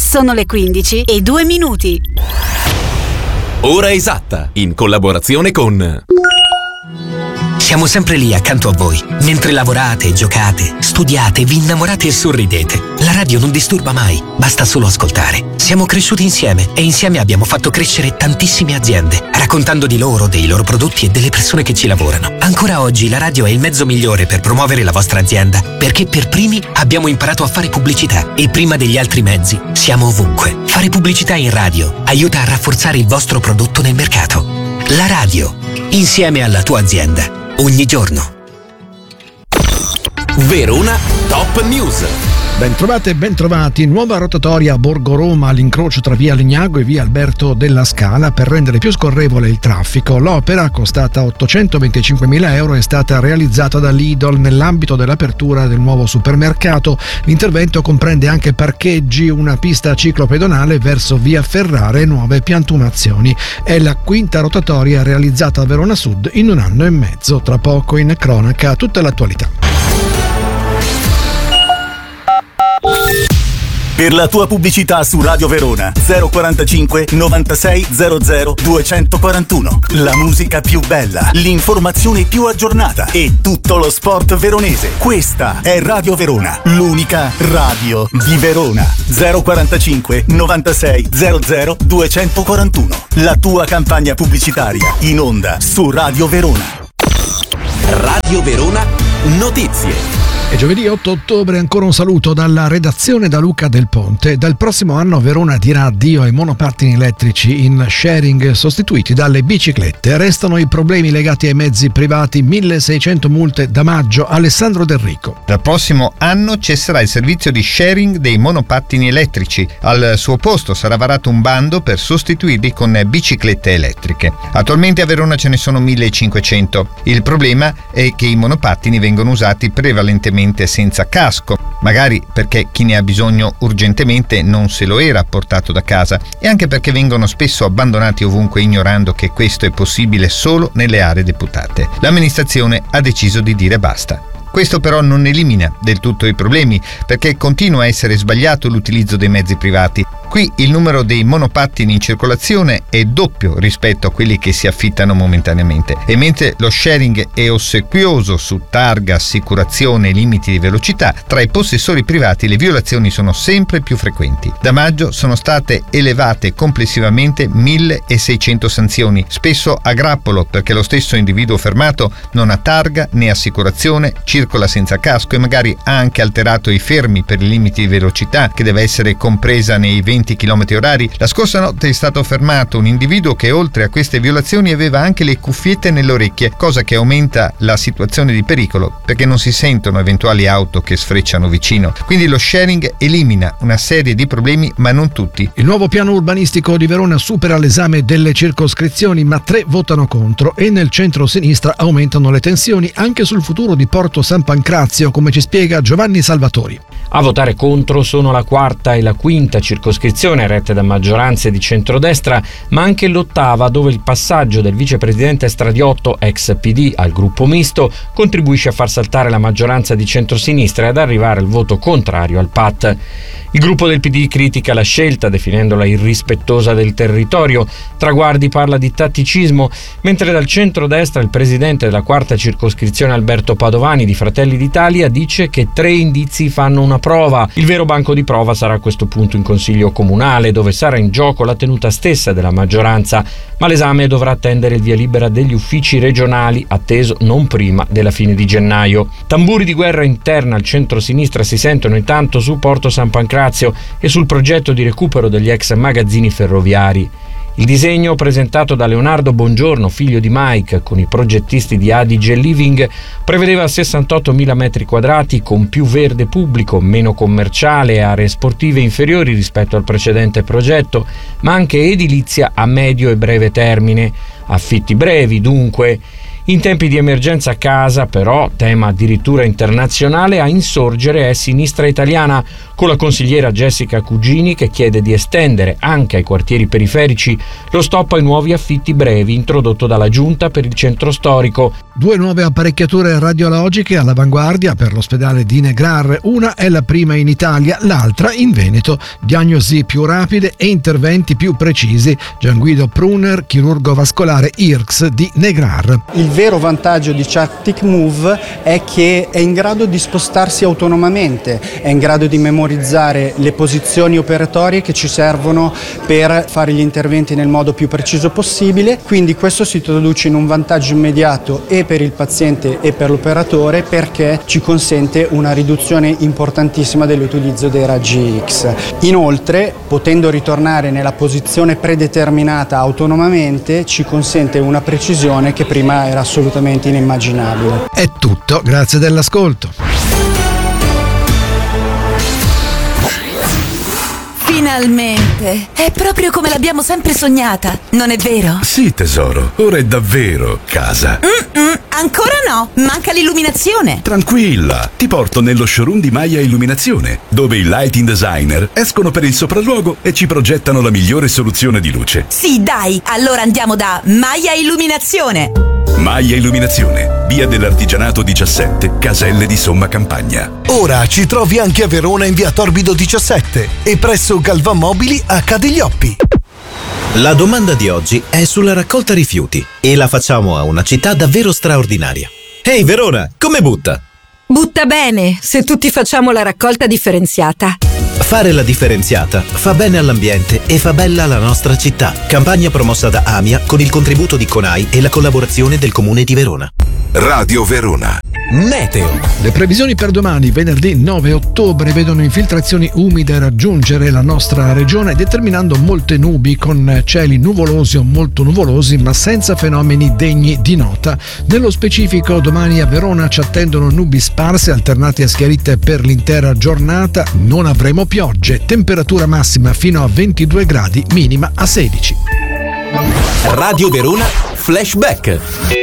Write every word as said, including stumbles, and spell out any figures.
Sono le quindici e due minuti. Ora esatta, in collaborazione con... Siamo sempre lì accanto a voi, mentre lavorate, giocate, studiate, vi innamorate e sorridete. La radio non disturba mai, basta solo ascoltare. Siamo cresciuti insieme e insieme abbiamo fatto crescere tantissime aziende, raccontando di loro, dei loro prodotti e delle persone che ci lavorano. Ancora oggi la radio è il mezzo migliore per promuovere la vostra azienda, perché per primi abbiamo imparato a fare pubblicità e prima degli altri mezzi siamo ovunque. Fare pubblicità in radio aiuta a rafforzare il vostro prodotto nel mercato. La radio, insieme alla tua azienda. Ogni giorno. Verona Top News. Bentrovate e bentrovati. Nuova rotatoria a Borgo Roma all'incrocio tra via Legnago e via Alberto della Scala per rendere più scorrevole il traffico. L'opera, costata ottocentoventicinquemila euro, è stata realizzata da Lidl nell'ambito dell'apertura del nuovo supermercato. L'intervento comprende anche parcheggi, una pista ciclopedonale verso via Ferrara e nuove piantumazioni. È la quinta rotatoria realizzata a Verona Sud in un anno e mezzo. Tra poco in cronaca tutta l'attualità. Per la tua pubblicità su Radio Verona zero quarantacinque novantasei zero zero duecentoquarantuno. La musica più bella, l'informazione più aggiornata e tutto lo sport veronese. Questa è Radio Verona, l'unica radio di Verona. zero quarantacinque novantasei zero zero duecentoquarantuno. La tua campagna pubblicitaria in onda su Radio Verona. Radio Verona Notizie. E giovedì otto ottobre ancora un saluto dalla redazione da Luca Del Ponte. Dal prossimo anno Verona dirà addio ai monopattini elettrici in sharing sostituiti dalle biciclette. Restano i problemi legati ai mezzi privati, milleseicento multe da maggio. Alessandro Del Rico. Dal prossimo anno cesserà il servizio di sharing dei monopattini elettrici. Al suo posto sarà varato un bando per sostituirli con biciclette elettriche. Attualmente a Verona ce ne sono millecinquecento. Il problema è che i monopattini vengono usati prevalentemente senza casco, magari perché chi ne ha bisogno urgentemente non se lo era portato da casa e anche perché vengono spesso abbandonati ovunque ignorando che questo è possibile solo nelle aree deputate. L'amministrazione ha deciso di dire basta. Questo però non elimina del tutto i problemi, perché continua a essere sbagliato l'utilizzo dei mezzi privati. Qui il numero dei monopattini in circolazione è doppio rispetto a quelli che si affittano momentaneamente, e mentre lo sharing è ossequioso su targa, assicurazione e limiti di velocità, tra i possessori privati le violazioni sono sempre più frequenti. Da maggio sono state elevate complessivamente milleseicento sanzioni, spesso a grappolo, perché lo stesso individuo fermato non ha targa né assicurazione, circola senza casco e magari ha anche alterato i fermi per i limiti di velocità che deve essere compresa nei venti chilometri orari. La scorsa notte è stato fermato un individuo che oltre a queste violazioni aveva anche le cuffiette nelle orecchie, cosa che aumenta la situazione di pericolo perché non si sentono eventuali auto che sfrecciano vicino. Quindi lo sharing elimina una serie di problemi, ma non tutti. Il nuovo piano urbanistico di Verona supera l'esame delle circoscrizioni, ma tre votano contro e nel centro-sinistra aumentano le tensioni anche sul futuro di Porto San Pancrazio, come ci spiega Giovanni Salvatori. A votare contro sono la quarta e la quinta circoscrizione rette da maggioranze di centrodestra, ma anche l'ottava, dove il passaggio del vicepresidente Stradiotto, ex P D, al gruppo misto contribuisce a far saltare la maggioranza di centrosinistra e ad arrivare al voto contrario al P A T. Il gruppo del P D critica la scelta, definendola irrispettosa del territorio. Traguardi parla di tatticismo, mentre dal centrodestra il presidente della quarta circoscrizione Alberto Padovani di Fratelli d'Italia dice che tre indizi fanno una prova. Il vero banco di prova sarà a questo punto in Consiglio Comunale, dove sarà in gioco la tenuta stessa della maggioranza, ma l'esame dovrà attendere il via libera degli uffici regionali, atteso non prima della fine di gennaio. Tamburi di guerra interna al centro-sinistra si sentono intanto su Porto San Pancrazio e sul progetto di recupero degli ex magazzini ferroviari. Il disegno, presentato da Leonardo Bongiorno, figlio di Mike, con i progettisti di Adige Living, prevedeva sessantottomila metri quadrati con più verde pubblico, meno commerciale e aree sportive inferiori rispetto al precedente progetto, ma anche edilizia a medio e breve termine. Affitti brevi, dunque. In tempi di emergenza casa, però, tema addirittura internazionale, a insorgere è Sinistra Italiana, con la consigliera Jessica Cugini che chiede di estendere anche ai quartieri periferici lo stop ai nuovi affitti brevi introdotto dalla Giunta per il centro storico. Due nuove apparecchiature radiologiche all'avanguardia per l'ospedale di Negrar, una è la prima in Italia, l'altra in Veneto. Diagnosi più rapide e interventi più precisi. Gianguido Pruner, chirurgo vascolare I R C S di Negrar. Il vero vantaggio di Chattic Move è che è in grado di spostarsi autonomamente, è in grado di memorizzare le posizioni operatorie che ci servono per fare gli interventi nel modo più preciso possibile, quindi questo si traduce in un vantaggio immediato e per il paziente e per l'operatore, perché ci consente una riduzione importantissima dell'utilizzo dei raggi X. Inoltre, potendo ritornare nella posizione predeterminata autonomamente, ci consente una precisione che prima era assolutamente inimmaginabile. È tutto, grazie dell'ascolto. Finalmente! È proprio come l'abbiamo sempre sognata, non è vero? Sì, tesoro, ora è davvero casa. Mm-mm, ancora no, manca l'illuminazione. Tranquilla, ti porto nello showroom di Maya Illuminazione, dove i lighting designer escono per il sopralluogo e ci progettano la migliore soluzione di luce. Sì, dai, allora andiamo da Maya Illuminazione. Maya Illuminazione, via dell'Artigianato diciassette, Caselle di Somma Campagna. Ora ci trovi anche a Verona in via Torbido diciassette e presso Galvan Mobili a Cadiglioppi. La domanda di oggi è sulla raccolta rifiuti e la facciamo a una città davvero straordinaria. Ehi Verona, come butta? Butta bene, se tutti facciamo la raccolta differenziata. Fare la differenziata fa bene all'ambiente e fa bella la nostra città. Campagna promossa da AMIA con il contributo di CONAI e la collaborazione del Comune di Verona. Radio Verona. Meteo. Le previsioni per domani, venerdì nove ottobre, vedono infiltrazioni umide raggiungere la nostra regione, determinando molte nubi con cieli nuvolosi o molto nuvolosi, ma senza fenomeni degni di nota. Nello specifico, domani a Verona ci attendono nubi sparse alternate a schiarite per l'intera giornata. Non avremo piogge, temperatura massima fino a ventidue gradi, minima a sedici. Radio Verona Flashback.